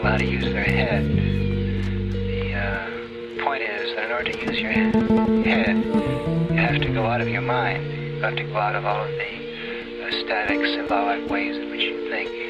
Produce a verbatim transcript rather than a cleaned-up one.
how to use their head. The uh, point is that in order to use your head, you have to go out of your mind. You have to go out of all of the uh, static, symbolic ways in which you think.